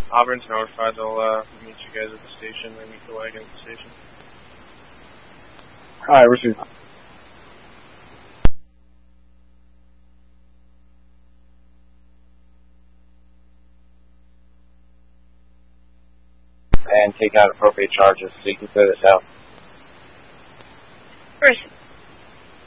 Auburn's notified. They'll meet you guys at the station. They meet the wagon at the station. Alright, receive. And take out appropriate charges so you can clear this out. First,